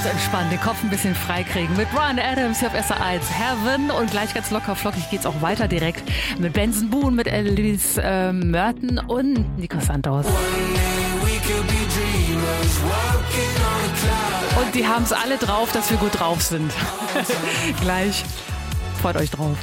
Ganz entspannt, den Kopf ein bisschen freikriegen. Mit Bryan Adams hier auf SR1 Heaven. Und gleich ganz locker flockig geht's auch weiter direkt mit Benson Boone, mit Elise Merton und Nico Santos. Und die haben es alle drauf, dass wir gut drauf sind. Gleich. Freut euch drauf.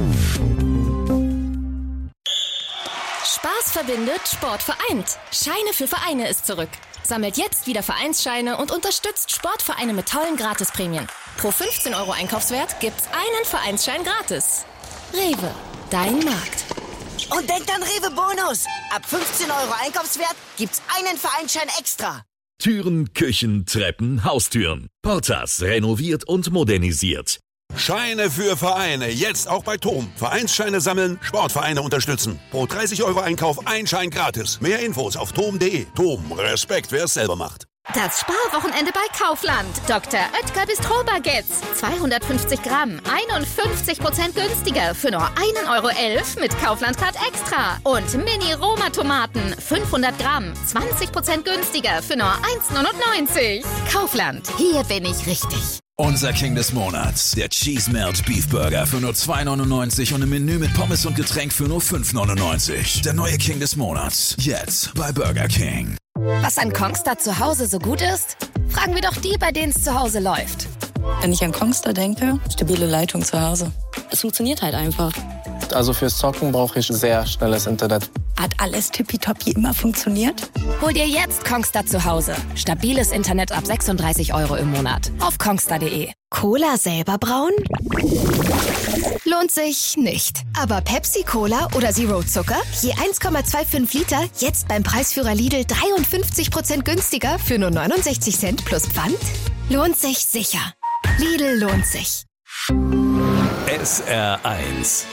Spaß verbindet, Sport vereint. Scheine für Vereine ist zurück. Sammelt jetzt wieder Vereinsscheine und unterstützt Sportvereine mit tollen Gratisprämien. Pro 15 € Einkaufswert gibt's einen Vereinsschein gratis. Rewe, dein Markt. Und denkt an Rewe Bonus. Ab 15 € Einkaufswert gibt's einen Vereinsschein extra. Türen, Küchen, Treppen, Haustüren. Portas renoviert und modernisiert. Scheine für Vereine, jetzt auch bei TOM. Vereinsscheine sammeln, Sportvereine unterstützen. Pro 30 € Einkauf ein Schein gratis. Mehr Infos auf tom.de. TOM, Respekt, wer es selber macht. Das Sparwochenende bei Kaufland. Dr. Oetker Bistro-Baguettes. 250 Gramm, 51% günstiger für nur 1,11 € mit Kaufland-Card Extra. Und Mini-Roma-Tomaten, 500 Gramm, 20% günstiger für nur 1,99 €. Kaufland, hier bin ich richtig. Unser King des Monats, der Cheese Melt Beef Burger für nur 2,99 € und ein Menü mit Pommes und Getränk für nur 5,99 €. Der neue King des Monats, jetzt bei Burger King. Was an Kongstar zu Hause so gut ist? Fragen wir doch die, bei denen es zu Hause läuft. Wenn ich an Kongstar denke, stabile Leitung zu Hause. Es funktioniert halt einfach. Also fürs Zocken brauche ich sehr schnelles Internet. Hat alles tippitoppi immer funktioniert? Hol dir jetzt Kongstar zu Hause. Stabiles Internet ab 36 € im Monat. Auf kongstar.de. Cola selber brauen? Lohnt sich nicht. Aber Pepsi-Cola oder Zero Zucker? Je 1,25 Liter, jetzt beim Preisführer Lidl 53% günstiger für nur 69 Cent plus Pfand? Lohnt sich sicher. Lidl lohnt sich. SR1